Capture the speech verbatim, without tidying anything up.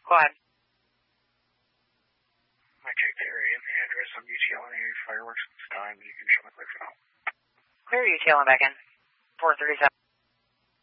Go ahead. I checked the area and the address. I'm UTLing any fireworks at this time, and you can show me clear for now. Clear UTLing back in. four thirty-seven.